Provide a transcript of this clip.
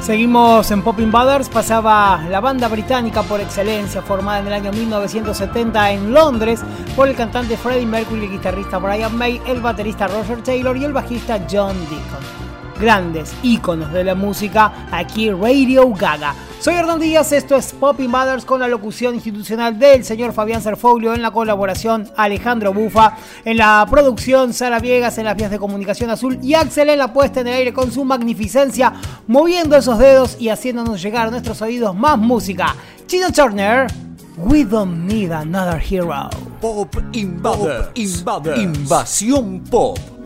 Seguimos en Pop Invaders. Pasaba la banda británica por excelencia, formada en el año 1970 en Londres por el cantante Freddie Mercury, el guitarrista Brian May, el baterista Roger Taylor y el bajista John Deacon. Grandes íconos de la música, aquí Radio Gaga. Soy Hernán Díaz, esto es Pop Invaders con la locución institucional del señor Fabián Serfoglio, en la colaboración Alejandro Bufa, en la producción Sara Viegas, en las vías de comunicación Azul y Axel en la puesta en el aire con su magnificencia, moviendo esos dedos y haciéndonos llegar a nuestros oídos más música. Tina Turner, We Don't Need Another Hero. Pop Invaders. Invasión Pop.